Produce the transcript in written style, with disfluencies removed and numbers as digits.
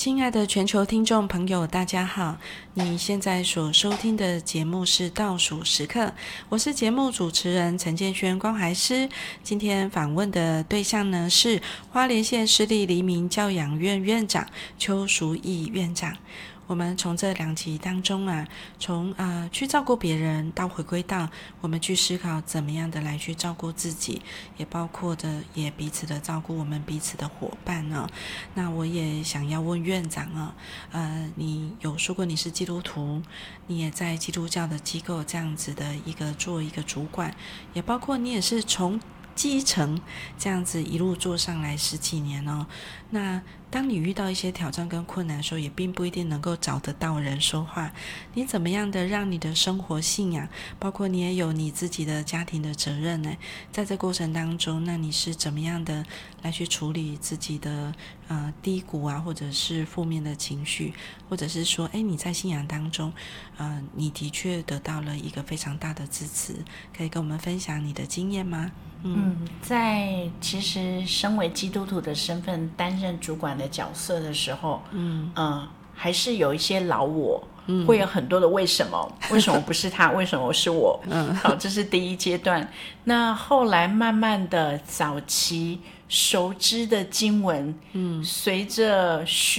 亲爱的全球听众朋友大家好，你现在所收听的节目是倒数时刻，我是节目主持人陈建轩关怀师。今天访问的对象呢是花莲县市立黎明教养院院长邱淑义院长。我们从这2集当中从去照顾别人到回归到我们去思考怎么样的来去照顾自己，也包括的也彼此的照顾我们彼此的伙伴哦。那我也想要问院长你有说过你是基督徒，你也在基督教的机构这样子的做一个主管，也包括你也是从基层这样子一路做上来10几年哦。那当你遇到一些挑战跟困难的时候，也并不一定能够找得到人说话，你怎么样的让你的生活信仰，包括你也有你自己的家庭的责任呢？在这过程当中，那你是怎么样的来去处理自己的低谷或者是负面的情绪，或者是说你在信仰当中你的确得到了一个非常大的支持，可以跟我们分享你的经验吗？ 在其实身为基督徒的身份担任主管的角色的时候，还是有一些老我，会有很多的为什么为什么不是他，为什么是我，好，这是第一阶段。那后来慢慢的早期熟知的经文，随着